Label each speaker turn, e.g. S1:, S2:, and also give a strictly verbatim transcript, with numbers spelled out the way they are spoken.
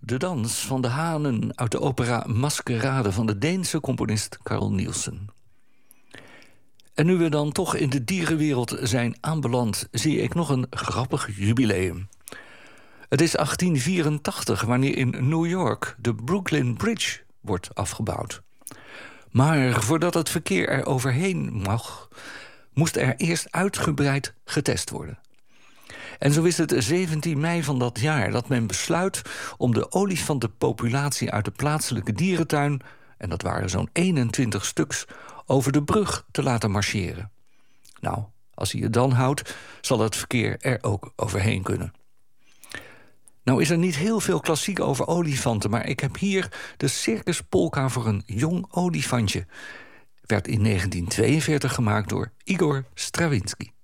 S1: de dans van de hanen uit de opera Maskerade van de Deense componist Carl Nielsen. En nu we dan toch in de dierenwereld zijn aanbeland, zie ik nog een grappig jubileum. Het is achttien vierentachtig wanneer in New York de Brooklyn Bridge wordt afgebouwd. Maar voordat het verkeer er overheen mag, moest er eerst uitgebreid getest worden. En zo is het zeventien mei van dat jaar dat men besluit om de olifantenpopulatie uit de plaatselijke dierentuin, en dat waren zo'n eenentwintig stuks, over de brug te laten marcheren. Nou, als hij het dan houdt, zal het verkeer er ook overheen kunnen. Nou is er niet heel veel klassiek over olifanten, maar ik heb hier de Circus Polka voor een jong olifantje. Werd in negentien tweeënveertig gemaakt door Igor Stravinsky.